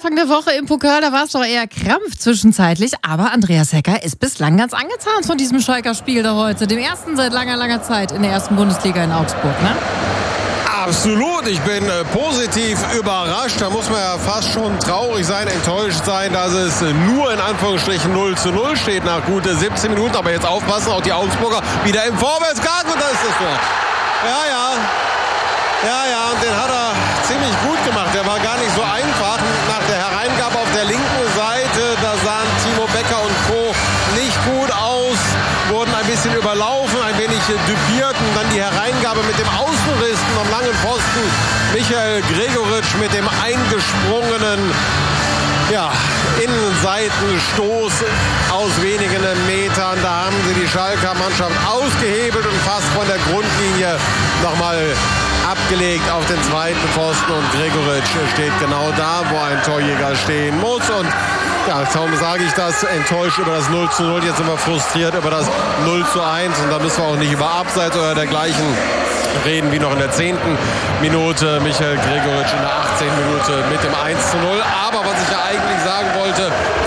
Anfang der Woche im Pokal, da war es doch eher Krampf zwischenzeitlich. Aber Andreas Hecker ist bislang ganz angetan von diesem Schalker Spiel da heute. Dem ersten seit langer Zeit in der ersten Bundesliga in Augsburg, ne? Absolut, ich bin positiv überrascht. Da muss man ja fast schon traurig sein, enttäuscht sein, dass es nur in Anführungsstrichen 0:0 steht nach gut 17 Minuten. Aber jetzt aufpassen, auch die Augsburger wieder im Vorwärtsgang und da ist das Tor. Ja, und den hat er ziemlich gut gemacht. Der war gar nicht so einfach. Nach der Hereingabe auf der linken Seite, da sahen Timo Becker und Co. nicht gut aus, wurden ein bisschen überlaufen, ein wenig düpiert und dann die Hereingabe mit dem Außenrissen am langen Pfosten. Michael Gregoritsch mit dem eingesprungenen Innenseitenstoß aus wenigen Metern. Da haben sie die Schalker Mannschaft ausgehebelt und fast von der Grundlinie nochmal abgelegt auf den zweiten Pfosten. Und Gregoritsch steht genau da, wo ein Torjäger stehen muss. Und kaum sage ich das, enttäuscht über das 0:0. Jetzt sind wir frustriert über das 0:1. Und da müssen wir auch nicht über Abseits oder dergleichen reden wie noch in der 10. Minute. Michael Gregoritsch in der 18. Minute mit dem 1:0. Aber was ich ja eigentlich sagen wollte,